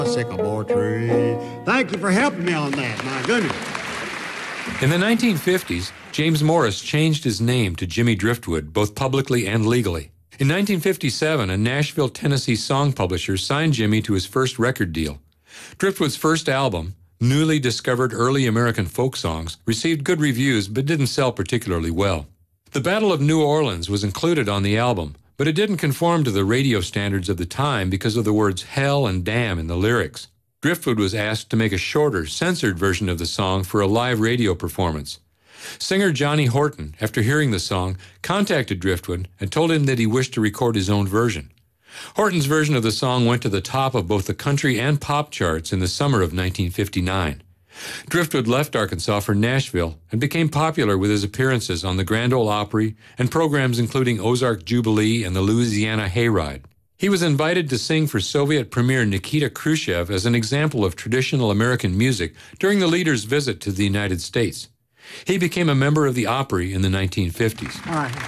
Sycamore tree. Thank you for helping me on that, my goodness. In the 1950s, James Morris changed his name to Jimmy Driftwood, both publicly and legally. In 1957, a Nashville, Tennessee song publisher signed Jimmy to his first record deal. Driftwood's first album, Newly Discovered Early American Folk Songs, received good reviews but didn't sell particularly well. The Battle of New Orleans was included on the album, but it didn't conform to the radio standards of the time because of the words hell and damn in the lyrics. Driftwood was asked to make a shorter, censored version of the song for a live radio performance. Singer Johnny Horton, after hearing the song, contacted Driftwood and told him that he wished to record his own version. Horton's version of the song went to the top of both the country and pop charts in the summer of 1959. Driftwood left Arkansas for Nashville and became popular with his appearances on the Grand Ole Opry and programs including Ozark Jubilee and the Louisiana Hayride. He was invited to sing for Soviet Premier Nikita Khrushchev as an example of traditional American music during the leader's visit to the United States. He became a member of the Opry in the 1950s. All right.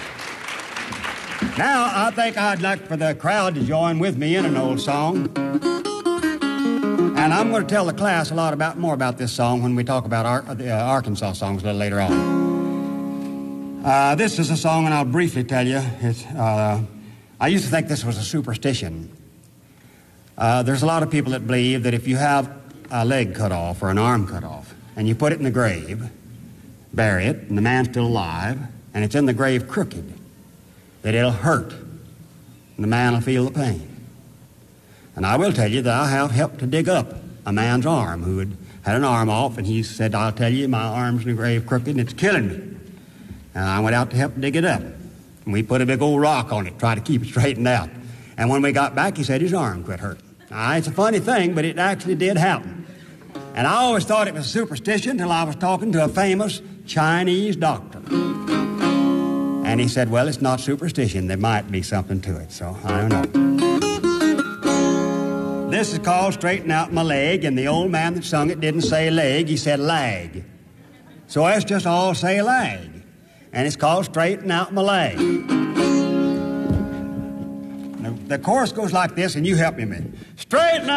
Now, I think I'd like for the crowd to join with me in an old song. And I'm going to tell the class a lot more about this song when we talk about the Arkansas songs a little later on. This is a song, and I'll briefly tell you. I used to think this was a superstition. There's a lot of people that believe that if you have a leg cut off or an arm cut off, and you put it in the grave, bury it, and the man's still alive, and it's in the grave crooked, that it'll hurt, and the man will feel the pain. And I will tell you that I have helped to dig up a man's arm who had an arm off, and he said, I'll tell you, my arm's in the grave crooked, and it's killing me. And I went out to help dig it up. And we put a big old rock on it, tried to keep it straightened out. And when we got back, he said his arm quit hurting. Now, it's a funny thing, but it actually did happen. And I always thought it was a superstition until I was talking to a famous Chinese doctor. And he said, well, it's not superstition. There might be something to it, so I don't know. This is called Straighten Out My Leg, and the old man that sung it didn't say leg, he said lag. So let's just all say lag. And it's called Straighten Out My Leg. The chorus goes like this, and you help me a minute. Straighten out.